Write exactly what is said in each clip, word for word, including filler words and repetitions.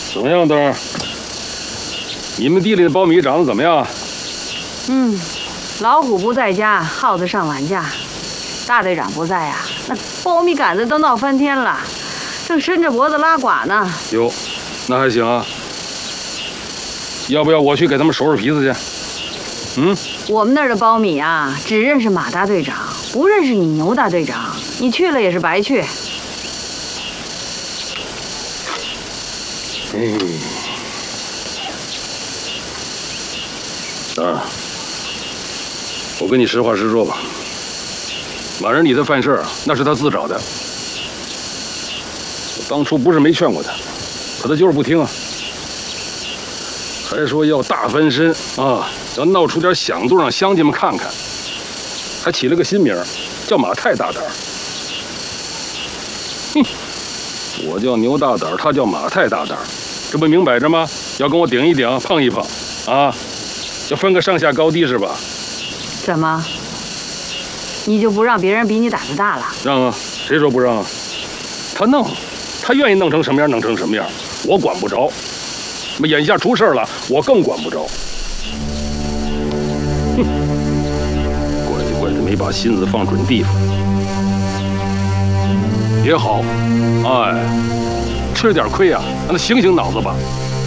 怎么样，灯儿？你们地里的苞米长得怎么样？ 嗯，老虎不在家，耗子上晚架。大队长不在呀、啊，那苞米杆子都闹翻天了，正伸着脖子拉寡呢。 哟，那还行啊。要不要我去给他们收拾皮子去？嗯， 我们那儿的苞米啊，只认识马大队长，不认识你牛大队长。你去了也是白去。 哎，啊，我跟你实话实说吧，马仁礼的犯事儿那是他自找的。我当初不是没劝过他，可他就是不听啊。还说要大翻身啊，要闹出点响动，让乡亲们看看。还起了个新名儿，叫马太大胆儿。哼，我叫牛大胆儿，他叫马太大胆儿，这不明摆着吗？要跟我顶一顶，碰一碰，啊，要分个上下高低是吧？ 怎么？你就不让别人比你胆子大了？ 让啊，谁说不让啊？他弄，他愿意弄成什么样弄成什么样，我管不着。那么眼下出事了，我更管不着。哼，怪就怪他没把心思放准地方。也好，哎，吃了点亏啊，让他醒醒脑子吧。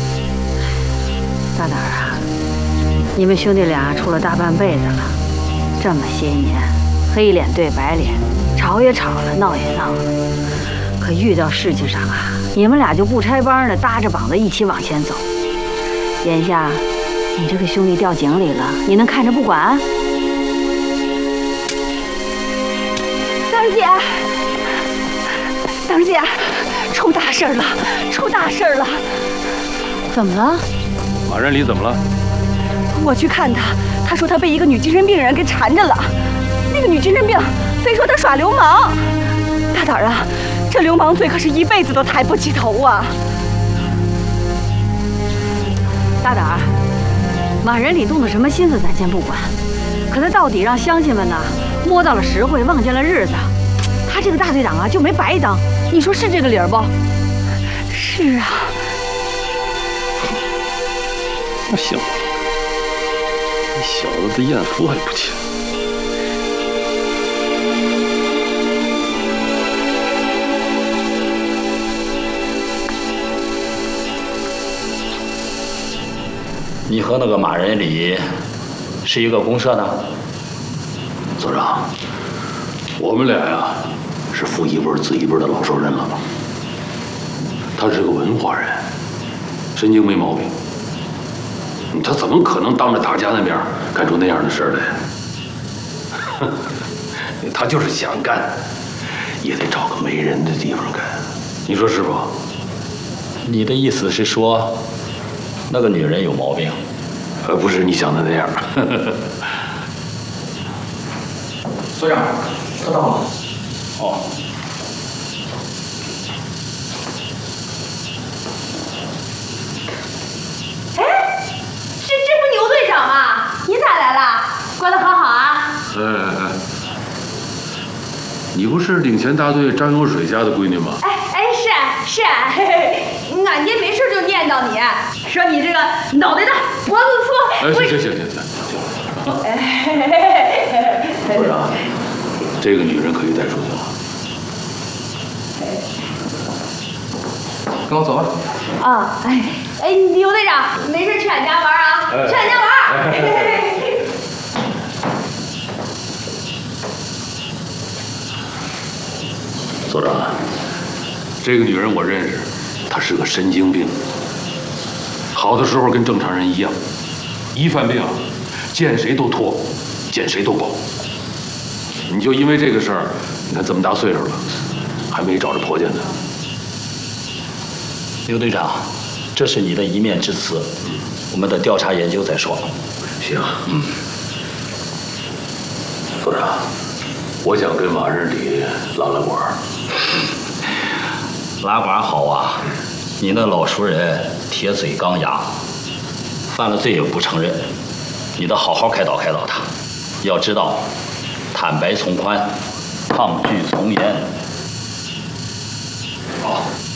大胆儿啊，你们兄弟俩处了大半辈子了，这么些年，黑脸对白脸，吵也吵了，闹也闹了，可遇到事情上啊，你们俩就不拆帮的，搭着膀子一起往前走。眼下，你这个兄弟掉井里了，你能看着不管？ 灯姐，灯姐，出大事了，出大事了！ 怎么了？ 马仁礼怎么了？ 我去看他，他说他被一个女精神病人给缠着了。那个女精神病非说他耍流氓。大胆啊，这流氓罪可是一辈子都抬不起头啊！ 大胆儿，马仁礼动的什么心思咱先不管，可他到底让乡亲们呢摸到了实惠，望见了日子。他这个大队长啊就没白当，你说是这个理儿不？ 是啊。 那行，你小子的艳福还不轻。 你和那个马仁礼是一个公社的？ 所长，我们俩呀是父一辈子一辈的老熟人了。他是个文化人，神经没毛病。他怎么可能当着大家的面干出那样的事来？他就是想干，也得找个没人的地方干。你说是不？ 你的意思是说，那个女人有毛病？ 呃，不是你想的那样。 所长，他到了。哦。 哎，这这不牛队长吗？你咋来了？管得好好啊。 哎哎哎，你不是领钱大队张有水家的闺女吗？ 哎哎，是啊是啊，嘿嘿，俺爹没事就念叨你，说你这个脑袋大脖子粗。 哎，行行行行行行。所长，这个女人可以带出去了。 跟我走吧。 啊，哎哎，牛队长，没事去俺家玩啊， 哎、 去俺家玩。哎所长，这个女人我认识，她是个神经病。好的时候跟正常人一样，一犯病见谁都拖，见谁都抱。你就因为这个事儿，你看这么大岁数了，还没找着婆家呢。 刘队长，这是你的一面之词，我们的调查研究再说。 行，嗯。所长，我想跟马仁礼拉拉呱。 拉呱好啊，你那老熟人铁嘴钢牙，犯了罪也不承认，你得好好开导开导他。要知道，坦白从宽，抗拒从严。 好。